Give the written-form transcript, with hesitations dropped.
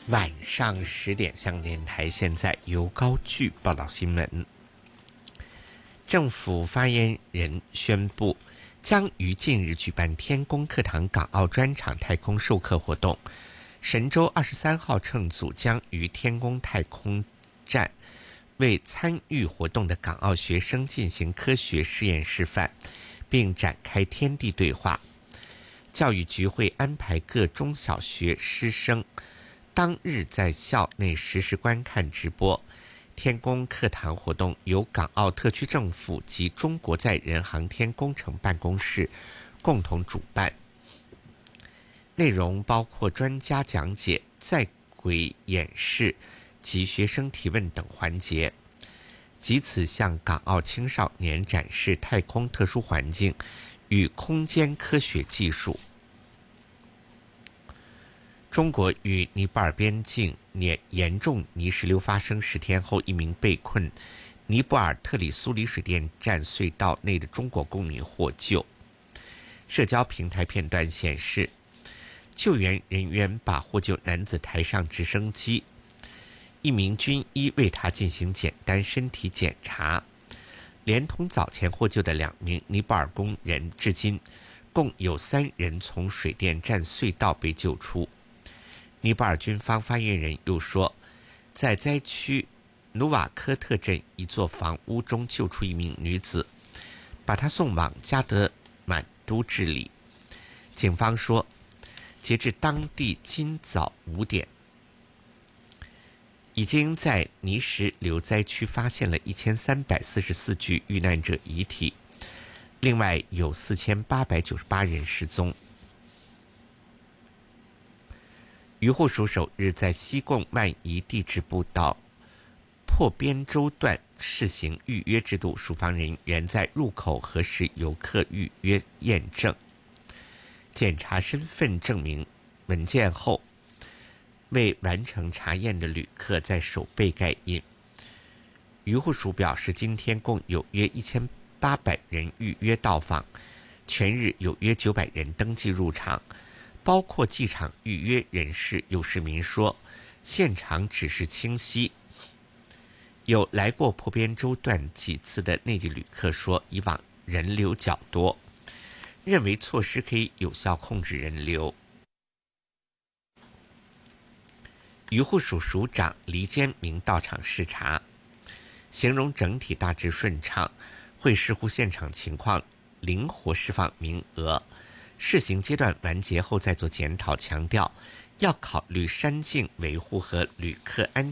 晚上10点，香港电台现在由高炬报道新闻。政府发言人宣布，将于近日举办天宫课堂港澳专场太空授课活动。神舟23号乘组将于天宫太空站为参与活动的港澳学生进行科学实验示范，并展开天地对话。教育局会安排各中小学师生当日在校内实时观看直播。天宫课堂活动由港澳特区政府及中国载人航天工程办公室共同主办，内容包括专家讲解、在轨演示及学生提问等环节，藉此向港澳青少年展示太空特殊环境与空间科学技术。中国与尼泊尔边境严重泥石流发生10天后，一名被困尼泊尔特里苏里水电站隧道内的中国公民获救。社交平台片段显示，救援人员把获救男子抬上直升机，一名军医为他进行简单身体检查。连同早前获救的2名尼泊尔工人，至今共有3人从水电站隧道被救出。尼泊尔军方发言人又说，在灾区努瓦科特镇一座房屋中救出一名女子，把她送往加德满都治理。警方说，截至当地今早5点，已经在泥石流灾区发现了1344具遇难者遗体，另外有4898人失踪。渔护署首日在西贡万宜地质步道破边洲段试行预约制度，署方人员在入口核实游客预约验证，检查身份证明文件后，未完成查验的旅客在手背盖印。渔护署表示，今天共有约1800人预约到访，全日有约900人登记入场。包括机场预约人士，有市民说现场指示清晰。有来过破边洲段几次的内地旅客说，以往人流较多，认为措施可以有效控制人流。渔护署署长黎坚明到场视察，形容整体大致顺畅，会视乎现场情况灵活释放名额。试行阶段完结后再做检讨，强调要考虑山径维护和旅客安